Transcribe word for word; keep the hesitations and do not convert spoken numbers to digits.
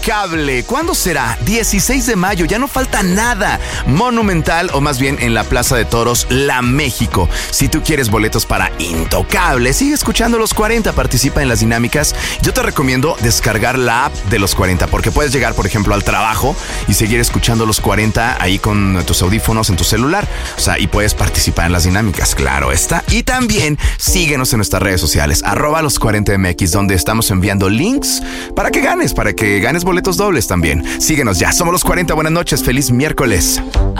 Intocable. ¿Cuándo será? dieciséis de mayo, ya no falta nada. Monumental, o más bien en la Plaza de Toros, La México. Si tú quieres boletos para Intocable, sigue escuchando Los cuarenta, participa en las dinámicas. Yo te recomiendo descargar la app de Los cuarenta, porque puedes llegar, por ejemplo, al trabajo y seguir escuchando Los cuarenta ahí con tus audífonos en tu celular. O sea, y puedes participar en las dinámicas, claro está. Y también síguenos en nuestras redes sociales, arroba los cuarenta M X, donde estamos enviando links para que ganes, para que ganes boletos dobles también. Síguenos ya, somos Los cuarenta, buenas noches, feliz miércoles.